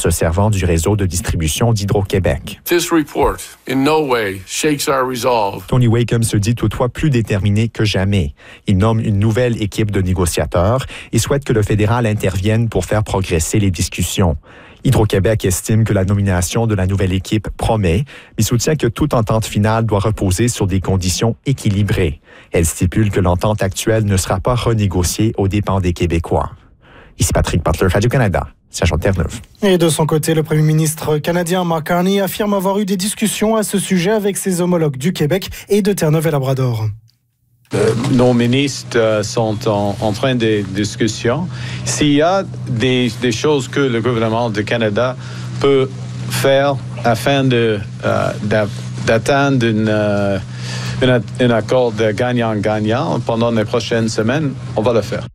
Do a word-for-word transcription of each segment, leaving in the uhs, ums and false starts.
se servant du réseau de distribution d'Hydro-Québec. This report in no way shakes our resolve. Tony Wakeham se dit toutefois plus déterminé que jamais. Il nomme une nouvelle équipe de négociateurs et souhaite que le fédéral intervienne pour faire progresser les discussions. Hydro-Québec estime que la nomination de la nouvelle équipe promet, mais soutient que toute entente finale doit reposer sur des conditions équilibrées. Elle stipule que l'entente actuelle ne sera pas renégociée aux dépens des Québécois. Ici Patrick Butler, Radio-Canada, Sergent Terre-Neuve. Et de son côté, le premier ministre canadien Mark Carney affirme avoir eu des discussions à ce sujet avec ses homologues du Québec et de Terre-Neuve et Labrador. Euh, nos ministres euh, sont en, en train de discussions. S'il y a des, des choses que le gouvernement du Canada peut faire afin de, euh, d'atteindre une, euh, une, un accord de gagnant-gagnant pendant les prochaines semaines, on va le faire.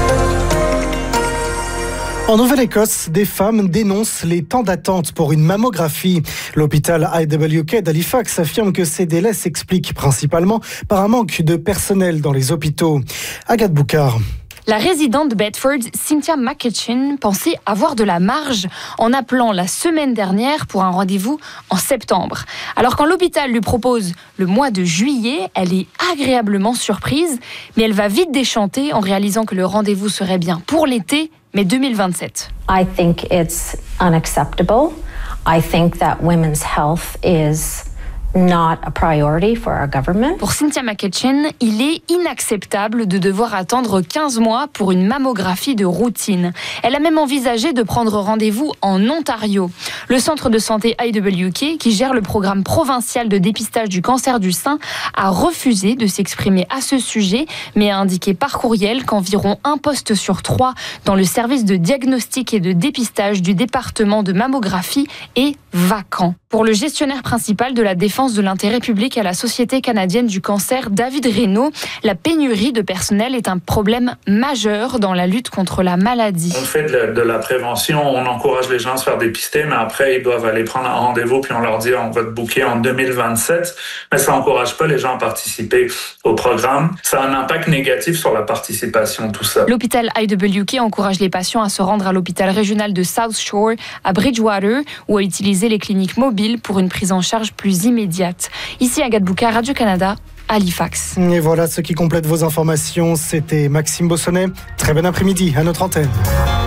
En Nouvelle-Écosse, des femmes dénoncent les temps d'attente pour une mammographie. L'hôpital I W K d'Halifax affirme que ces délais s'expliquent principalement par un manque de personnel dans les hôpitaux. Agathe Boucard. La résidente de Bedford, Cynthia McKitchen, pensait avoir de la marge en appelant la semaine dernière pour un rendez-vous en septembre. Alors quand l'hôpital lui propose le mois de juillet, elle est agréablement surprise, mais elle va vite déchanter en réalisant que le rendez-vous serait bien pour l'été, mais deux mille vingt-sept. I think it's unacceptable. I think that women's health is not a priority for our government. Pour Cynthia McKitchen, il est inacceptable de devoir attendre quinze mois pour une mammographie de routine. Elle a même envisagé de prendre rendez-vous en Ontario. Le centre de santé I W K, qui gère le programme provincial de dépistage du cancer du sein, a refusé de s'exprimer à ce sujet, mais a indiqué par courriel qu'environ un poste sur trois dans le service de diagnostic et de dépistage du département de mammographie est vacant. Pour le gestionnaire principal de la défense de l'intérêt public à la Société canadienne du cancer, David Reynaud, la pénurie de personnel est un problème majeur dans la lutte contre la maladie. On fait de la, de la prévention, on encourage les gens à se faire dépister, mais après, ils doivent aller prendre un rendez-vous, puis on leur dit on va te booker en deux mille vingt-sept. Mais ça n'encourage pas les gens à participer au programme. Ça a un impact négatif sur la participation, tout ça. L'hôpital I W K encourage les patients à se rendre à l'hôpital régional de South Shore, à Bridgewater, ou à utiliser les cliniques mobiles pour une prise en charge plus immédiate. Ici Agathe Boucard, Radio-Canada, Halifax. Et voilà ce qui complète vos informations. C'était Maxime Bossonnet. Très bon après-midi à notre antenne.